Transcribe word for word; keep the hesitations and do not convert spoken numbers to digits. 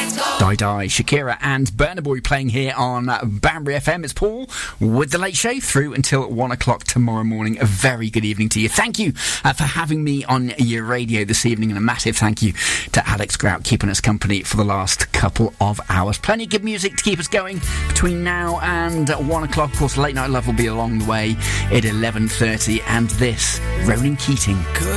Die Die, Shakira and Burna Boy playing here on Banbury F M. It's Paul with The Late Show through until one o'clock tomorrow morning. A very good evening to you. Thank you uh, for having me on your radio this evening, and a massive thank you to Alex Grout keeping us company for the last couple of hours. Plenty of good music to keep us going between now and one o'clock. Of course, Late Night Love will be along the way at eleven thirty, and this, Ronan Keating. Could